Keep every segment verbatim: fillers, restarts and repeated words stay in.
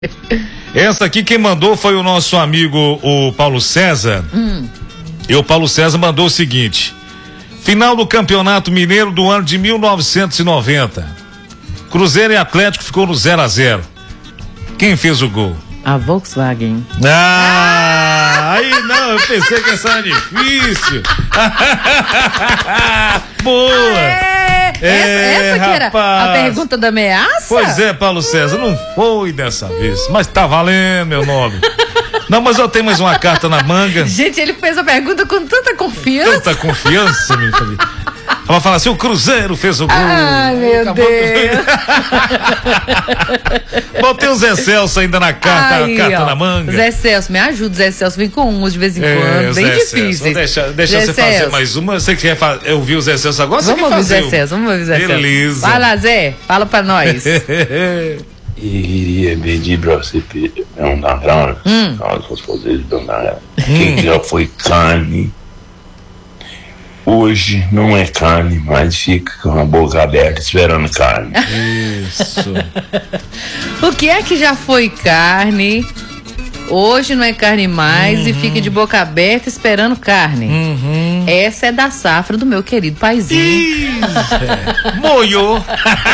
Essa aqui quem mandou foi o nosso amigo o Paulo César. Hum. E o Paulo César mandou o seguinte: final do Campeonato Mineiro do ano de mil novecentos e noventa. Cruzeiro e Atlético ficou no zero a zero. Quem fez o gol? A Volkswagen. Ah, aí não, eu pensei que essa era difícil. Boa. É, essa, é, essa que era a pergunta da ameaça? Pois é, Paulo César, não foi dessa vez, mas tá valendo meu nome. Não, mas eu tenho mais uma carta na manga. Gente, ele fez a pergunta com tanta confiança. Tanta confiança, meu filho. Ela vai falar assim: o Cruzeiro fez o gol. Ai, meu Acabou Deus. Botei o Zé Celso ainda na carta, Ai, carta ó, na manga. Zé Celso, me ajuda, Zé Celso. Vem com uns de vez em quando, é, bem Zé difíceis. Deixa, deixa Zé você Celso. fazer mais uma. Você quer fazer, ouvir o Zé Celso agora? Vamos ouvir o Zé Celso, vamos ouvir o Zé Celso. Beleza. Vai lá, Zé, fala pra nós. Iria pedir pra você perguntar pra ela, hum. caso fosse fazer perguntar ela, quem já foi carne, hoje não é carne, mas fica com a boca aberta esperando carne. Isso. O que é que já foi carne, hoje não é carne mais, uhum. e fica de boca aberta esperando carne? Uhum. Essa é da safra do meu querido paizinho. É. Moiô.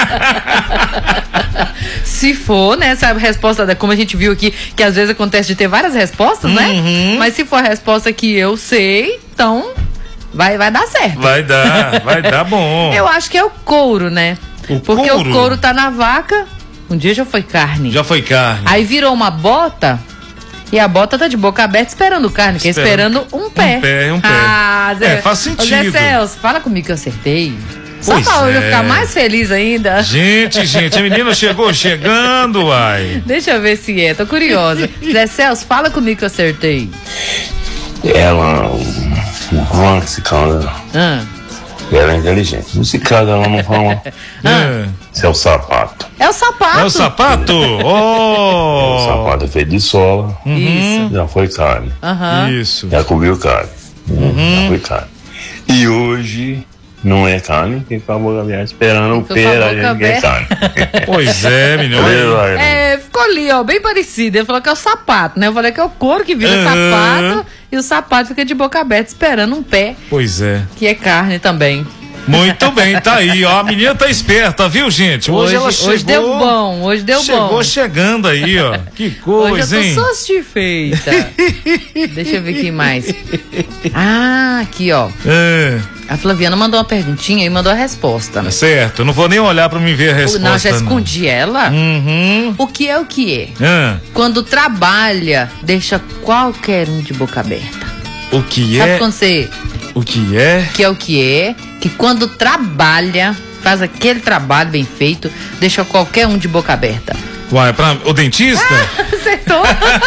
Se for, né, essa resposta, da, como a gente viu aqui, que às vezes acontece de ter várias respostas, uhum. né? Mas se for a resposta que eu sei, então vai, vai dar certo. Vai dar, vai dar bom. Eu acho que é o couro, né? O Porque couro? o couro tá na vaca, um dia já foi carne. Já foi carne. Aí virou uma bota. E a bota tá de boca aberta esperando carne, que é esperando um pé. Um pé, um pé. Ah, Zé, é, faz sentido. Zé Celso, fala comigo que eu acertei. Só pois pra hoje é. eu ficar mais feliz ainda. Gente, gente, a menina chegou chegando, uai. Deixa eu ver se é, tô curiosa. Zé Celso, fala comigo que eu acertei. Ela, o que se cala, ah. ela é inteligente. Se caso ela não fala, ah. isso é o sapato. É o sapato. É o sapato? Oh. O sapato é feito de sola. Uhum. Isso. Já foi carne. Uhum. Isso. Já cobriu carne. Uhum. Já foi carne. E hoje não é carne, fica com a boca aberta esperando o pé da gente que é carne. Pois é, menino. É, ficou ali, ó, bem parecido. Ele falou que é o sapato, né? Eu falei que é o couro que vira uhum. sapato e o sapato fica de boca aberta esperando um pé. Pois é. Que é carne também. Muito bem, tá aí, ó. A menina tá esperta, viu, gente? Hoje, hoje ela chegou. Hoje deu bom, hoje deu chegou bom. Chegou chegando aí, ó. Que coisa, hoje eu tô hein? satisfeita. Deixa eu ver quem mais. Ah, aqui, ó. É. A Flaviana mandou uma perguntinha e mandou a resposta. É certo, eu não vou nem olhar pra me ver a resposta. Não, já escondi não. ela. Uhum. O que é o que é? Ah. Quando trabalha, deixa qualquer um de boca aberta. O que Sabe é? quando você... O que é? Que é o que é, que quando trabalha, faz aquele trabalho bem feito, deixa qualquer um de boca aberta. Uai, pra o dentista? Ah, acertou.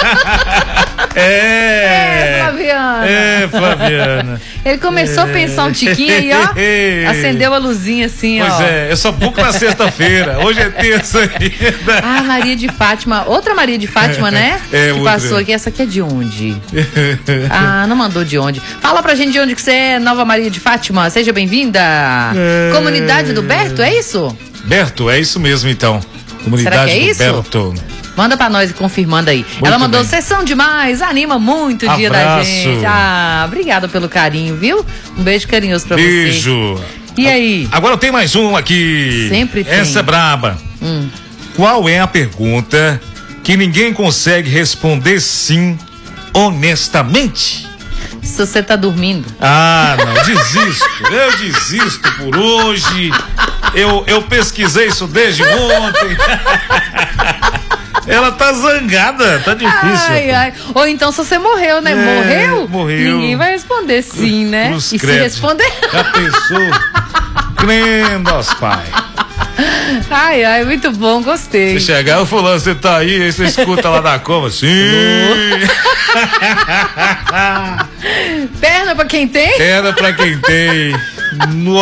É. É, Flaviana. É, Flaviana. Ele começou é. a pensar um tiquinho aí, ó. Acendeu a luzinha assim, pois ó. Pois é, eu só pouco na sexta-feira. Hoje é terça ainda. Ah, Maria de Fátima. Outra Maria de Fátima, né? É, que outra. passou aqui. Essa aqui é de onde? Ah, não mandou de onde. Fala pra gente de onde que você é, Nova Maria de Fátima. Seja bem-vinda. É. Comunidade do Berto, é isso? Berto, é isso mesmo então. Comunidade Será que é do isso? Berto. Manda pra nós confirmando aí. Muito Ela mandou bem. Sessão demais, anima muito o dia Abraço. da gente. Ah, obrigada pelo carinho, viu? Um beijo carinhoso pra beijo. você. Beijo. E aí? Agora tem mais um aqui. Sempre tem. Essa é braba. Hum. Qual é a pergunta que ninguém consegue responder sim honestamente? Se você tá dormindo. Ah, não, desisto. Eu desisto por hoje. Eu, eu pesquisei isso desde ontem. Ela tá zangada, tá difícil. Ai, ai. Ou então se você morreu, né? É, morreu? Morreu. Ninguém vai responder sim, né? Cruz e credo. se responder. Já pensou? Crendo aos pais. Ai, ai, muito bom, gostei. Se chegar, o fulano, você tá aí, aí você escuta lá da cova, sim. Perna pra quem tem? Perna pra quem tem. No...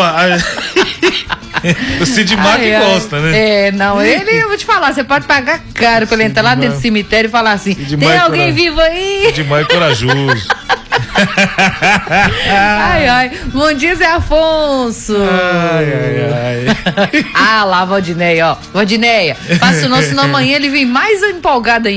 O Cid Mar que gosta, né? É, não, ele, eu vou te falar, você pode pagar caro pra ele entrar lá dentro do cemitério e falar assim, tem alguém vivo aí? Cid Mar é corajoso. Ai, ai. Bom dia, Zé Afonso. Ai, ai, ai. Ah, lá, Valdineia, ó. Valdineia, passa o nosso, senão amanhã ele vem mais empolgado ainda.